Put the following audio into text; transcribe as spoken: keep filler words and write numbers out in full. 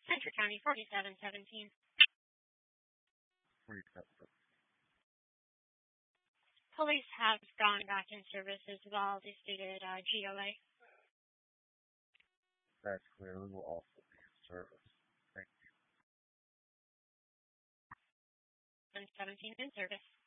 Venture County forty-seven seventeen. forty-seven. Police have gone back in service as well. They stated uh, G O A. That's clear. We will also be in service. Thank you. seventeen in service.